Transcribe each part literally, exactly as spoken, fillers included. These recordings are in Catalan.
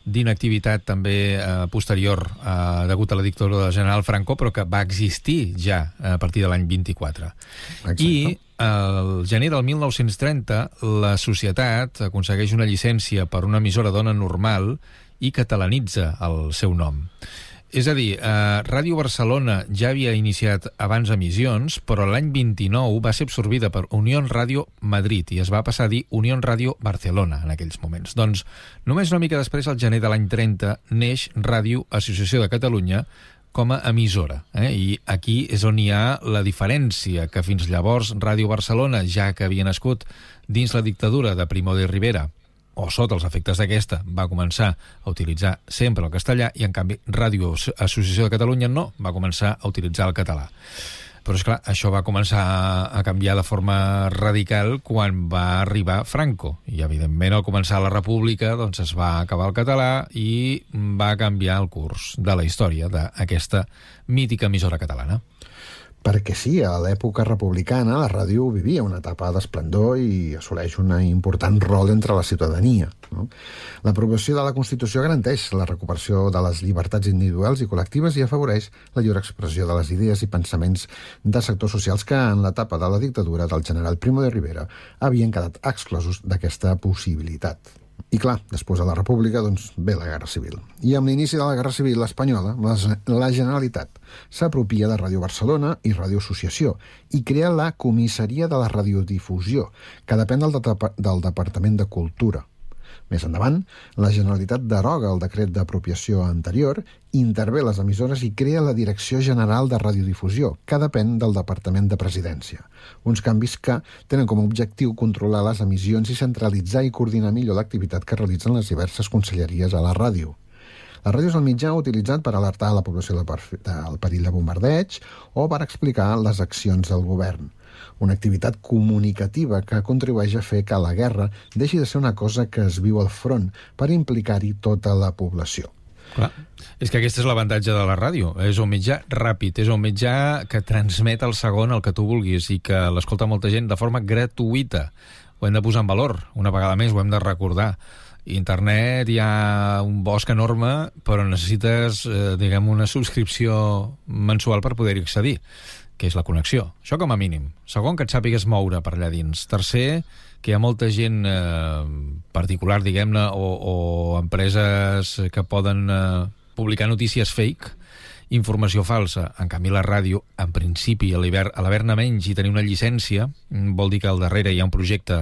d'inactivitat també eh, posterior eh, degut a la dictadura del general Franco, però que va existir ja a partir de l'any vint-i-quatre. Exacte. I el gener del mil nou-cents trenta la societat aconsegueix una llicència per una emissora dona normal i catalanitza el seu nom. És a dir, eh, Ràdio Barcelona ja havia iniciat abans emissions, però l'any vint-i-nou va ser absorbida per Unión Radio Madrid i es va passar a dir Unión Radio Barcelona en aquells moments. Doncs només una mica després, al gener de l'any trenta, neix Ràdio Associació de Catalunya com a emissora. Eh? I aquí és on hi ha la diferència, que fins llavors Ràdio Barcelona, ja que havia nascut dins la dictadura de Primo de Rivera, o sota els efectes d'aquesta, va començar a utilitzar sempre el castellà i, en canvi, Ràdio Associació de Catalunya no, va començar a utilitzar el català. Però, esclar, això va començar a canviar de forma radical quan va arribar Franco. I, evidentment, al començar la República, doncs, es va acabar el català i va canviar el curs de la història d'aquesta mítica emissora catalana. Perquè sí, a l'època republicana la ràdio vivia una etapa d'esplendor i assoleix un important rol entre la ciutadania. No? L'aprovació de la Constitució garanteix la recuperació de les llibertats individuals i col·lectives i afavoreix la lliure expressió de les idees i pensaments de sectors socials que en l'etapa de la dictadura del general Primo de Rivera havien quedat exclosos d'aquesta possibilitat. I clar, després de la República, doncs, ve la Guerra Civil. I amb l'inici de la Guerra Civil espanyola, la Generalitat s'apropia de Ràdio Barcelona i Ràdio Associació i crea la Comissaria de la Radiodifusió, que depèn del, de del Departament de Cultura. Més endavant, la Generalitat deroga el decret d'apropiació anterior, intervé les emissores i crea la Direcció General de Radiodifusió, que depèn del Departament de Presidència. Uns canvis que tenen com a objectiu controlar les emissions i centralitzar i coordinar millor l'activitat que realitzen les diverses conselleries a la ràdio. La ràdio és el mitjà utilitzat per alertar a la població del perill de bombardeig o per explicar les accions del govern. Una activitat comunicativa que contribueix a fer que la guerra deixi de ser una cosa que es viu al front per implicar-hi tota la població. Clar. És que aquest és l'avantatge de la ràdio. És un mitjà ràpid, és un mitjà que transmet al segon el que tu vulguis i que l'escolta molta gent de forma gratuïta. Ho hem de posar en valor. Una vegada més ho hem de recordar. Internet hi ha un bosc enorme, però necessites, eh, diguem, una subscripció mensual per poder-hi accedir, que és la connexió. Això com a mínim. Segon, que et sàpigues moure per allà dins. Tercer, que hi ha molta gent eh, particular, diguem-ne, o, o empreses que poden eh, publicar notícies fake, informació falsa. En canvi, la ràdio, en principi, a l'haver-ne menys i tenir una llicència, vol dir que al darrere hi ha un projecte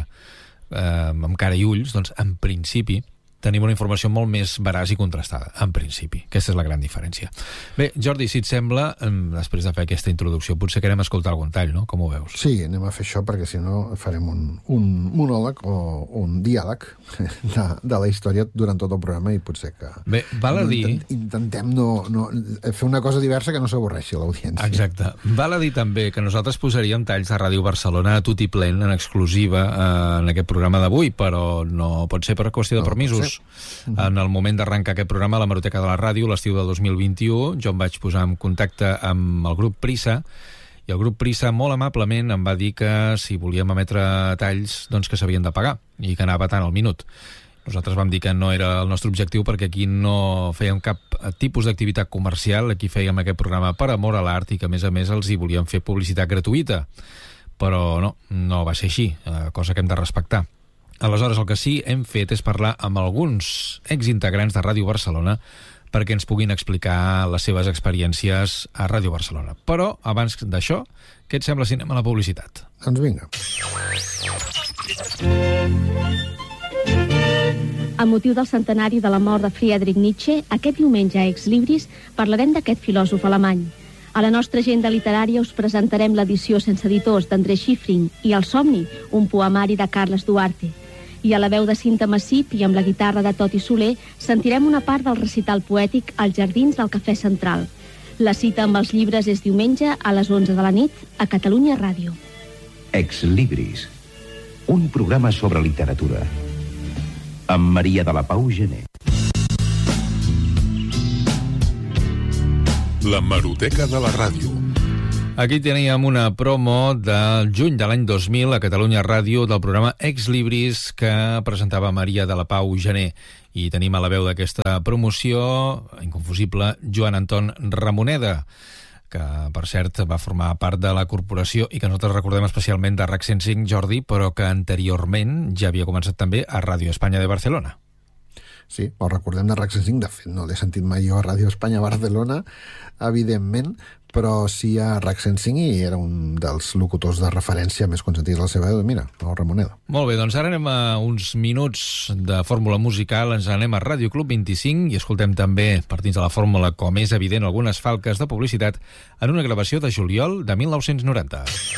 eh, amb cara i ulls, doncs, en principi, tenim una informació molt més veraç i contrastada, en principi. Aquesta és la gran diferència. Bé, Jordi, si et sembla, després de fer aquesta introducció, potser querem escoltar algun tall, no? Com ho veus? Sí, anem a fer això, perquè si no farem un, un monòleg o un diàleg de, de la història durant tot el programa i potser que... Bé, val a dir... Intent, intentem no, no, fer una cosa diversa que no s'avorreixi l'audiència. Exacte. Val a dir també que nosaltres posaríem talls de Ràdio Barcelona a tutti plen, en exclusiva, eh, en aquest programa d'avui, però no pot ser per qüestió de no, permisos. En el moment d'arrencar aquest programa a l'Hemeroteca de la Ràdio, l'estiu del dos mil vint-i-u, jo em vaig posar en contacte amb el grup Prisa, i el grup Prisa molt amablement em va dir que si volíem emetre talls, doncs que s'havien de pagar, i que anava tant al minut. Nosaltres vam dir que no era el nostre objectiu perquè aquí no fèiem cap tipus d'activitat comercial, aquí fèiem aquest programa per amor a l'art i que, a més a més, els hi volíem fer publicitat gratuïta. Però no, no va ser així, cosa que hem de respectar. Aleshores, el que sí hem fet és parlar amb alguns exintegrants de Ràdio Barcelona perquè ens puguin explicar les seves experiències a Ràdio Barcelona. Però, abans d'això, què et sembla si anem a la publicitat? Doncs vinga. A motiu del centenari de la mort de Friedrich Nietzsche, aquest diumenge a Ex Libris parlarem d'aquest filòsof alemany. A la nostra agenda literària us presentarem l'edició sense editors d'André Schifrin i El somni, un poemari de Carles Duarte. I a la veu de Cinta Massip i amb la guitarra de Toti Soler sentirem una part del recital poètic als jardins del Cafè Central. La cita amb els llibres és diumenge a les onze de la nit a Catalunya Ràdio. Ex Libris, un programa sobre literatura amb Maria de la Pau Gené. L'Hemeroteca de la Ràdio. Aquí teníem una promo del juny de l'any dos mil a Catalunya Ràdio del programa Ex Libris que presentava Maria de la Pau Gené. I tenim a la veu d'aquesta promoció, inconfusible, Joan Anton Ramoneda, que, per cert, va formar part de la corporació i que nosaltres recordem especialment de RAC cent cinc, Jordi, però que anteriorment ja havia començat també a Ràdio Espanya de Barcelona. Sí, ho recordem de RAC cent cinc, de fet no l'he sentit mai jo a Ràdio Espanya Barcelona, evidentment, però sí a RAC cent cinc i era un dels locutors de referència més consentits de la seva veu. Mira, el Ramoneda. Molt bé, doncs ara anem a uns minuts de fórmula musical, ens anem a Ràdio Club vint-i-cinc i escoltem també, partint de la fórmula, com és evident, algunes falques de publicitat en una gravació de juliol de mil nou-cents noranta.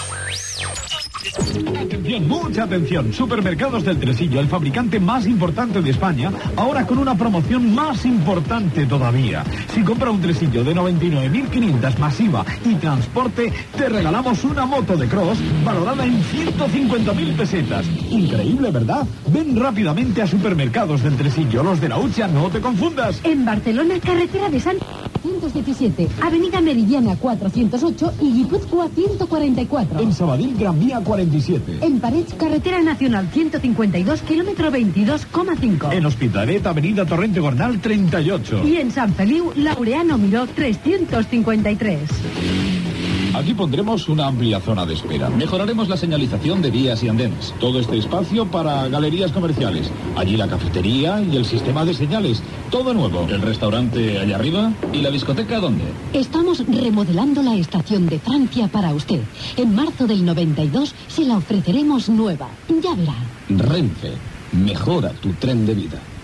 Atención, mucha atención. Supermercados del Tresillo, el fabricante más importante de España, ahora con una promoción más importante todavía. Si compra un Tresillo de noventa y nueve mil quinientos más I V A y transporte, te regalamos una moto de cross valorada en ciento cincuenta mil pesetas. Increíble, ¿verdad? Ven rápidamente a Supermercados del Tresillo, los de la Hucha, no te confundas. En Barcelona, carretera de San ciento diecisiete, Avenida Meridiana cuatrocientos ocho y Guipúzcoa ciento cuarenta y cuatro. En Sabadell, Gran Vía cuarenta y siete. En Parets, carretera nacional ciento cincuenta y dos, kilómetro veintidós coma cinco. En Hospitalet, Avenida Torrente Gornal treinta y ocho. Y en San Feliu, Laureano Miró trescientos cincuenta y tres. Aquí pondremos una amplia zona de espera. Mejoraremos la señalización de vías y andenes. Todo este espacio para galerías comerciales. Allí la cafetería y el sistema de señales. Todo nuevo. ¿El restaurante allá arriba? ¿Y la discoteca dónde? Estamos remodelando la estación de Francia para usted. En marzo del noventa y dos se la ofreceremos nueva. Ya verá. Renfe. Mejora tu tren de vida.